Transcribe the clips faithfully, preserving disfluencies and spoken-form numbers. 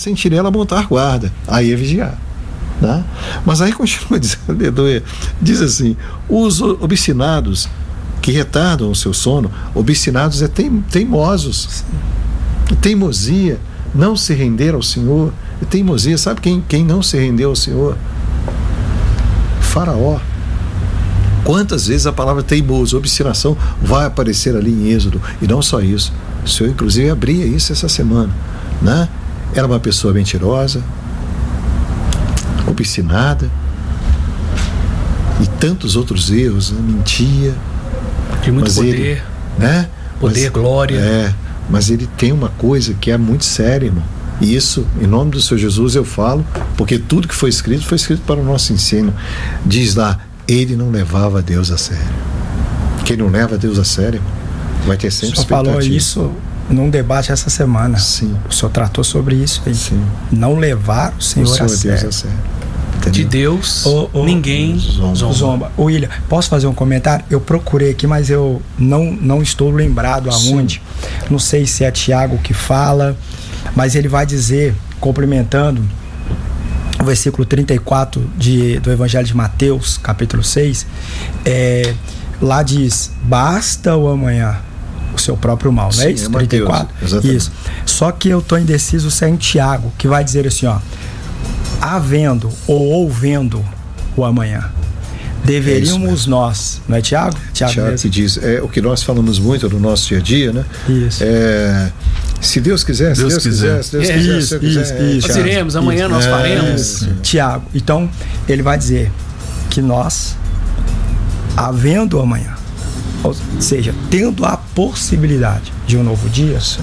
sentinela montar guarda, aí é vigiar. Né? Mas aí continua dizendo, diz assim, os obstinados que retardam o seu sono, obstinados é teim, teimosos, teimosia, não se render ao Senhor, teimosia, sabe quem, quem não se rendeu ao Senhor? Faraó. Quantas vezes a palavra teimoso, obstinação, vai aparecer ali em Êxodo, e não só isso, o Senhor inclusive abria isso essa semana, né? Era uma pessoa mentirosa, obstinada, e tantos outros erros, né? Mentia, de muito mas poder, ele, né? poder, mas, glória. É, mas ele tem uma coisa que é muito séria, irmão. E isso, em nome do Senhor Jesus, eu falo, porque tudo que foi escrito, foi escrito para o nosso ensino. Diz lá, ele não levava Deus a sério. Quem não leva Deus a sério, vai ter sempre expectativa. O senhor falou isso num debate essa semana. Sim. O senhor tratou sobre isso aí. Sim. Não levar o Senhor, o senhor a, sério. Deus a sério. Entendeu? De Deus, oh, oh, ninguém zomba. zomba. zomba. Ô, William, posso fazer um comentário? Eu procurei aqui, mas eu não, não estou lembrado aonde. Sim. Não sei se é Tiago que fala, mas ele vai dizer, complementando o versículo trinta e quatro de, do Evangelho de Mateus, capítulo seis, é, lá diz, basta o amanhã o seu próprio mal, não é isso? É Mateus, trinta e quatro? exatamente. Isso. Só que eu estou indeciso se é em Tiago, que vai dizer assim, ó, havendo ou ouvendo o amanhã, deveríamos é nós, não é Tiago? Tiago, Tiago que diz, é o que nós falamos muito no nosso dia a dia, né? Isso. É, se Deus quiser, se Deus, Deus quiser, quiser, se Deus é, quiser, isso, se Deus isso, quiser, isso, nós iremos, amanhã isso, nós é, faremos. É, Tiago, então ele vai dizer que nós, havendo amanhã, ou seja, tendo a possibilidade de um novo dia, sim,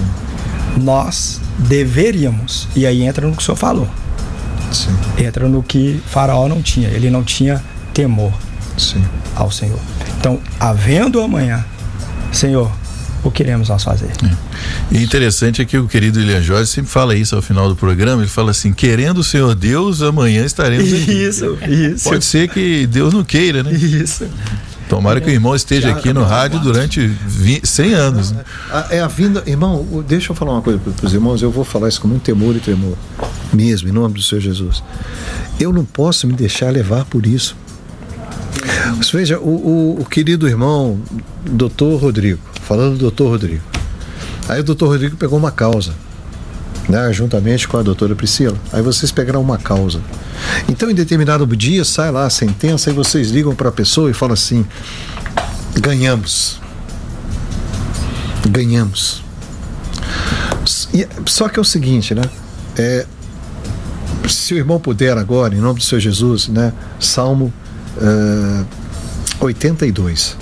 nós deveríamos, e aí entra no que o senhor falou, sim, entra no que Faraó não tinha, ele não tinha temor, sim, ao Senhor. Então, havendo amanhã, Senhor, o que iremos nós fazer? É. E interessante é que o querido William Jorge sempre fala isso ao final do programa, ele fala assim, querendo o Senhor Deus, amanhã estaremos aqui. Isso, isso. Pode ser que Deus não queira, né? Isso. Tomara que o irmão esteja aqui no rádio durante cem anos. Né? É a vinda, irmão, deixa eu falar uma coisa para os irmãos, eu vou falar isso com muito temor e tremor, mesmo, em nome do Senhor Jesus. Eu não posso me deixar levar por isso. Você veja, o, o, o querido irmão, doutor Rodrigo, falando do doutor Rodrigo, aí o doutor Rodrigo pegou uma causa, né, juntamente com a doutora Priscila, aí vocês pegaram uma causa. Então, em determinado dia, sai lá a sentença e vocês ligam para a pessoa e falam assim, ganhamos. Ganhamos. E, só que é o seguinte, né? É, se o irmão puder agora, em nome do Senhor Jesus, né? Salmo uh, oitenta e dois.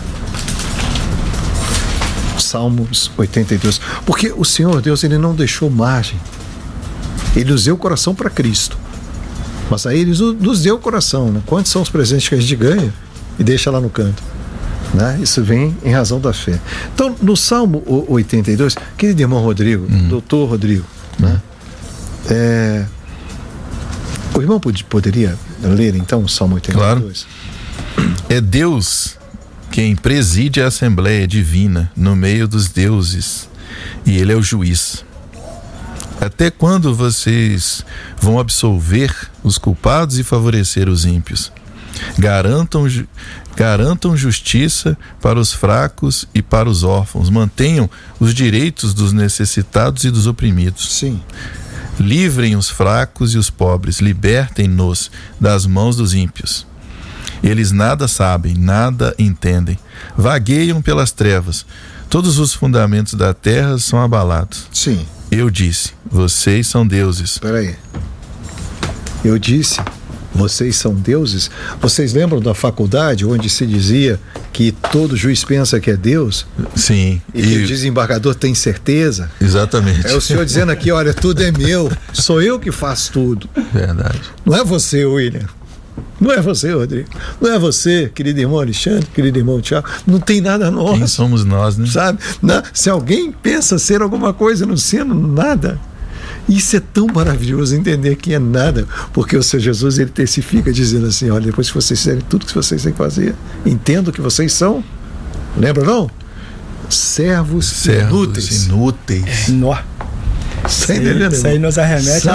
Salmos oitenta e dois. Porque o Senhor Deus, ele não deixou margem. Ele nos deu o coração para Cristo. Mas aí ele nos deu o coração, né? Quantos são os presentes que a gente ganha e deixa lá no canto, né? Isso vem em razão da fé. Então, no Salmo oitenta e dois, querido irmão Rodrigo, uhum. doutor Rodrigo, uhum. né? É, o irmão pod- poderia ler então o Salmo oitenta e dois? Claro. É Deus quem preside a Assembleia Divina no meio dos deuses, e Ele é o juiz. Até quando vocês vão absolver os culpados e favorecer os ímpios? Garantam, garantam justiça para os fracos e para os órfãos. Mantenham os direitos dos necessitados e dos oprimidos. Sim. Livrem os fracos e os pobres. Libertem-nos das mãos dos ímpios. Eles nada sabem, nada entendem. Vagueiam pelas trevas. Todos os fundamentos da terra são abalados. Sim. Eu disse, vocês são deuses. Espera aí. Eu disse, vocês são deuses? Vocês lembram da faculdade onde se dizia que todo juiz pensa que é Deus? Sim. E, e... que o desembargador tem certeza? Exatamente. É o senhor dizendo aqui, olha, tudo é meu, sou eu que faço tudo. Verdade. Não é você, William. Não é você, Rodrigo. Não é você, querido irmão Alexandre, querido irmão Tiago. Não tem nada nosso. Quem somos nós, né? Sabe? Não, se alguém pensa ser alguma coisa no sendo, nada. Isso é tão maravilhoso entender que é nada, porque o Senhor Jesus, ele testifica dizendo assim, olha, depois que vocês fizerem tudo que vocês têm que fazer, entendo que vocês são, lembra não? Servos, Servos inúteis. inúteis. Nó. Isso aí, isso aí nos arremete Sabe?